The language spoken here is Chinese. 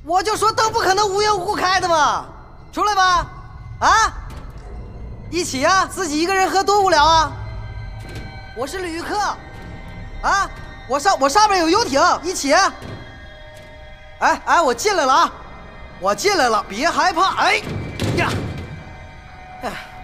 我就说灯不可能无缘无故开的嘛，出来吧！啊，一起啊，自己一个人喝多无聊啊！我是旅客，啊，我上面有游艇，一起。哎，我进来了啊，我进来了，别害怕，哎呀，哎。